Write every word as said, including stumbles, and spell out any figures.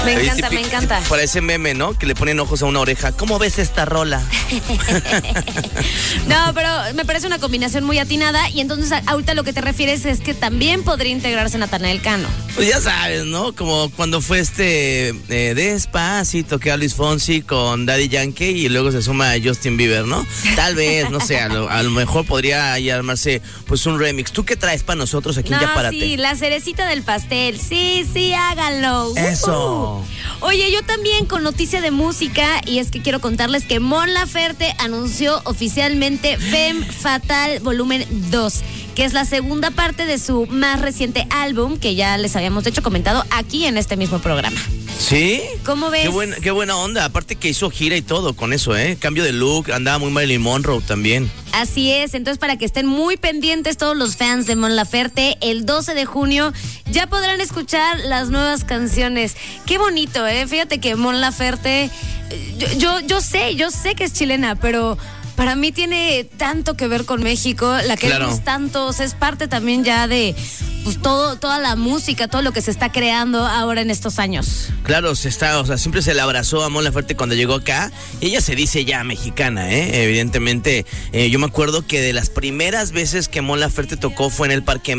Me encanta, me encanta. Parece meme, ¿no? Que le ponen ojos a una oreja. ¿Cómo ves esta rola? No, pero me parece una combinación muy atinada. Y entonces ahorita lo que te refieres es que también podría integrarse Natanael Cano. Pues ya sabes, ¿no? Como cuando fue este eh, Despacito, que a Luis Fonsi con Daddy Yankee y luego se suma a Justin Bieber, ¿no? Tal vez, no sé, a lo, a lo mejor podría ahí armarse pues un remix. ¿Tú qué traes para nosotros aquí en No, Ya Párate? sí, la cerecita del pastel. Sí, sí, háganlo. Eso. Uh-huh. Oye, yo también con noticia de música, y es que quiero contarles que Mon Laferte anunció oficialmente Femme Fatale Volumen dos, que es la segunda parte de su más reciente álbum, que ya les habíamos de hecho comentado aquí en este mismo programa. ¿Sí? ¿Cómo ves? Qué buena, qué buena onda, aparte que hizo gira y todo con eso, ¿eh? Cambio de look, andaba muy Marilyn Monroe también. Así es, entonces para que estén muy pendientes todos los fans de Mon Laferte, el doce de junio ya podrán escuchar las nuevas canciones. Qué bonito, ¿eh? Fíjate que Mon Laferte, yo, yo, yo sé, yo sé que es chilena, pero para mí tiene tanto que ver con México, la queremos Claro. tanto, o sea, es parte también ya de pues todo, toda la música, todo lo que se está creando ahora en estos años. Claro, se está, o sea, siempre se le abrazó a Mon Laferte cuando llegó acá. Y ella se dice ya mexicana, ¿eh? Evidentemente, eh, yo me acuerdo que de las primeras veces que Mon Laferte tocó fue en el Parque